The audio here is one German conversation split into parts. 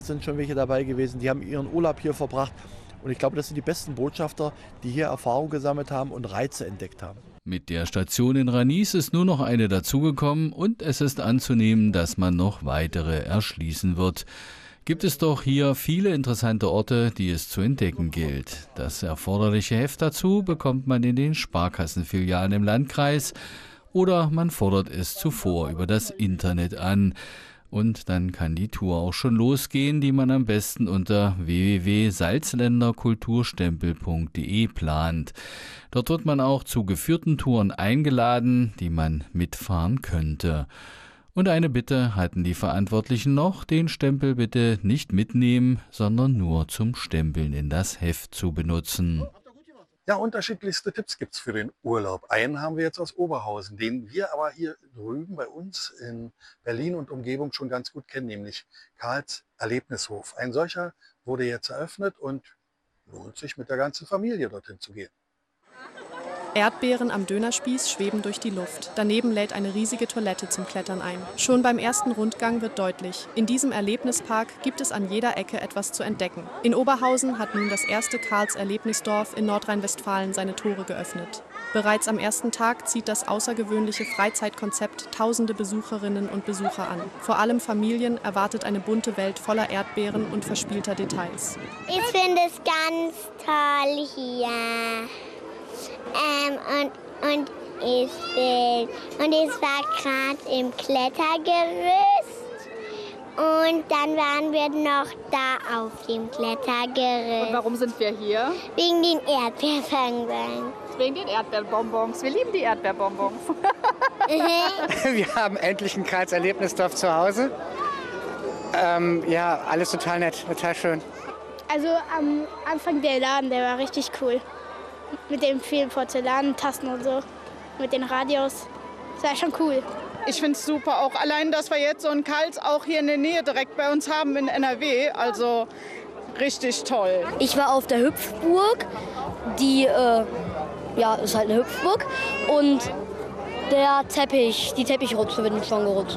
Es sind schon welche dabei gewesen, die haben ihren Urlaub hier verbracht. Und ich glaube, das sind die besten Botschafter, die hier Erfahrung gesammelt haben und Reize entdeckt haben. Mit der Station in Ranis ist nur noch eine dazugekommen und es ist anzunehmen, dass man noch weitere erschließen wird. Gibt es doch hier viele interessante Orte, die es zu entdecken gilt. Das erforderliche Heft dazu bekommt man in den Sparkassenfilialen im Landkreis oder man fordert es zuvor über das Internet an. Und dann kann die Tour auch schon losgehen, die man am besten unter www.salzländerkulturstempel.de plant. Dort wird man auch zu geführten Touren eingeladen, die man mitfahren könnte. Und eine Bitte hatten die Verantwortlichen noch, den Stempel bitte nicht mitnehmen, sondern nur zum Stempeln in das Heft zu benutzen. Ja, unterschiedlichste Tipps gibt es für den Urlaub. Einen haben wir jetzt aus Oberhausen, den wir aber hier drüben bei uns in Berlin und Umgebung schon ganz gut kennen, nämlich Karls Erlebnishof. Ein solcher wurde jetzt eröffnet und lohnt sich mit der ganzen Familie dorthin zu gehen. Erdbeeren am Dönerspieß schweben durch die Luft. Daneben lädt eine riesige Toilette zum Klettern ein. Schon beim ersten Rundgang wird deutlich, in diesem Erlebnispark gibt es an jeder Ecke etwas zu entdecken. In Oberhausen hat nun das erste Karls Erlebnisdorf in Nordrhein-Westfalen seine Tore geöffnet. Bereits am ersten Tag zieht das außergewöhnliche Freizeitkonzept tausende Besucherinnen und Besucher an. Vor allem Familien erwartet eine bunte Welt voller Erdbeeren und verspielter Details. Ich finde es ganz toll hier. Und ich war gerade im Klettergerüst und dann waren wir noch da auf dem Klettergerüst. Und warum sind wir hier? Wegen den Erdbeerbonbons. Wegen den Erdbeerbonbons. Wir lieben die Erdbeerbonbons. Wir haben endlich ein Karls Erlebnisdorf zu Hause. Ja, alles total nett, total schön. Also am Anfang der Laden, der war richtig cool. Mit den vielen Porzellantasten und so, mit den Radios. Das war schon cool. Ich finde es super, auch allein, dass wir jetzt so einen Karls auch hier in der Nähe direkt bei uns haben in NRW. Also richtig toll. Ich war auf der Hüpfburg, die ist halt eine Hüpfburg. Und die Teppichrutsche wird schon gerutscht.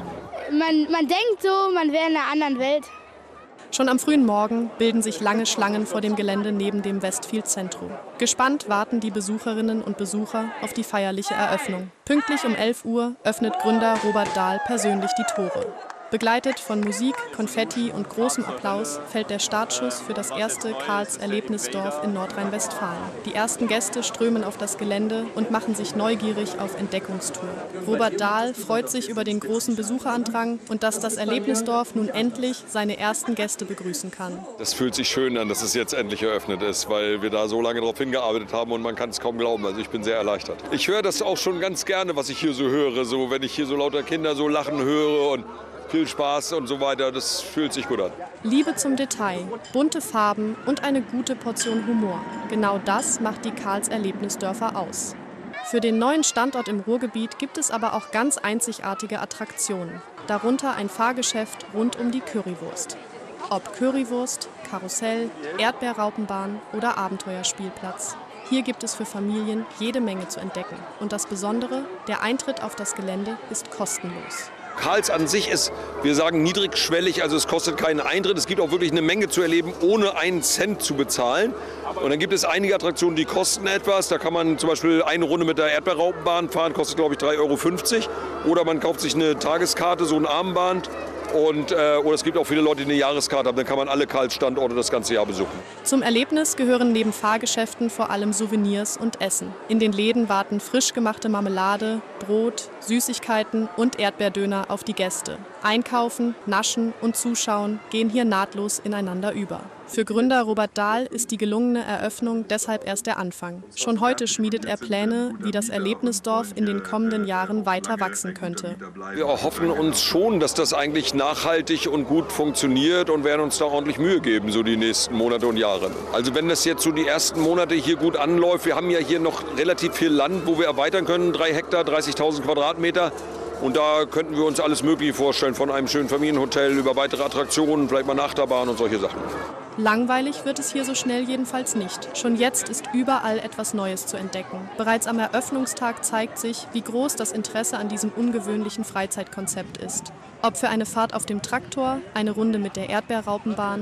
Man denkt so, man wäre in einer anderen Welt. Schon am frühen Morgen bilden sich lange Schlangen vor dem Gelände neben dem Westfield Zentrum. Gespannt warten die Besucherinnen und Besucher auf die feierliche Eröffnung. Pünktlich um 11 Uhr öffnet Gründer Robert Dahl persönlich die Tore. Begleitet von Musik, Konfetti und großem Applaus fällt der Startschuss für das erste Karls Erlebnisdorf in Nordrhein-Westfalen. Die ersten Gäste strömen auf das Gelände und machen sich neugierig auf Entdeckungstour. Robert Dahl freut sich über den großen Besucherandrang und dass das Erlebnisdorf nun endlich seine ersten Gäste begrüßen kann. Das fühlt sich schön an, dass es jetzt endlich eröffnet ist, weil wir da so lange darauf hingearbeitet haben und man kann es kaum glauben. Also ich bin sehr erleichtert. Ich höre das auch schon ganz gerne, was ich hier so höre, so wenn ich hier so lauter Kinder so lachen höre und viel Spaß und so weiter, das fühlt sich gut an. Liebe zum Detail, bunte Farben und eine gute Portion Humor. Genau das macht die Karls Erlebnisdörfer aus. Für den neuen Standort im Ruhrgebiet gibt es aber auch ganz einzigartige Attraktionen. Darunter ein Fahrgeschäft rund um die Currywurst. Ob Currywurst, Karussell, Erdbeerraupenbahn oder Abenteuerspielplatz. Hier gibt es für Familien jede Menge zu entdecken. Und das Besondere, der Eintritt auf das Gelände ist kostenlos. Karls an sich ist, wir sagen, niedrigschwellig, also es kostet keinen Eintritt. Es gibt auch wirklich eine Menge zu erleben, ohne einen Cent zu bezahlen. Und dann gibt es einige Attraktionen, die kosten etwas. Da kann man zum Beispiel eine Runde mit der Erdbeerraupenbahn fahren, kostet glaube ich 3,50 €. Oder man kauft sich eine Tageskarte, so ein Armband. Oder es gibt auch viele Leute, die eine Jahreskarte haben, dann kann man alle Karls-Standorte das ganze Jahr besuchen. Zum Erlebnis gehören neben Fahrgeschäften vor allem Souvenirs und Essen. In den Läden warten frisch gemachte Marmelade, Brot, Süßigkeiten und Erdbeerdöner auf die Gäste. Einkaufen, Naschen und Zuschauen gehen hier nahtlos ineinander über. Für Gründer Robert Dahl ist die gelungene Eröffnung deshalb erst der Anfang. Schon heute schmiedet er Pläne, wie das Erlebnisdorf in den kommenden Jahren weiter wachsen könnte. Wir hoffen uns schon, dass das eigentlich nachhaltig und gut funktioniert und werden uns da ordentlich Mühe geben, so die nächsten Monate und Jahre. Also wenn das jetzt so die ersten Monate hier gut anläuft, wir haben ja hier noch relativ viel Land, wo wir erweitern können, 3 Hektar, 30.000 Quadratmeter. Und da könnten wir uns alles Mögliche vorstellen, von einem schönen Familienhotel über weitere Attraktionen, vielleicht mal eine Achterbahn und solche Sachen. Langweilig wird es hier so schnell jedenfalls nicht. Schon jetzt ist überall etwas Neues zu entdecken. Bereits am Eröffnungstag zeigt sich, wie groß das Interesse an diesem ungewöhnlichen Freizeitkonzept ist. Ob für eine Fahrt auf dem Traktor, eine Runde mit der Erdbeerraupenbahn